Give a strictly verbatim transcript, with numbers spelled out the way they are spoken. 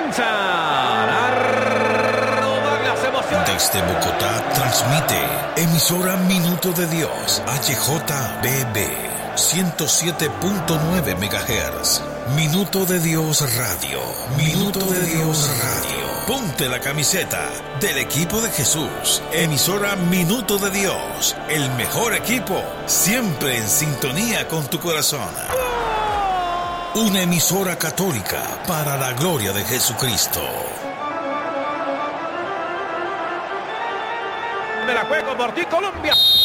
comienza a rodar las emociones. Desde Bogotá transmite emisora Minuto de Dios, H J B B, ciento siete punto nueve megahertz. Minuto de Dios Radio. Minuto de Dios Radio. Ponte la camiseta del equipo de Jesús. Emisora Minuto de Dios. El mejor equipo, siempre en sintonía con tu corazón. Una emisora católica para la gloria de Jesucristo. Me la juego por ti, Colombia.